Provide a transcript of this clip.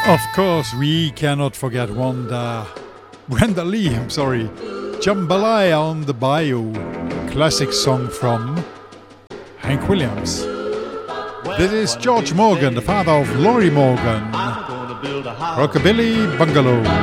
Of course, we cannot forget Brenda Lee, I'm sorry. Jambalaya on the Bayou, classic song from Hank Williams. This is George Morgan, the father of Lorrie Morgan. Rockabilly Bungalow.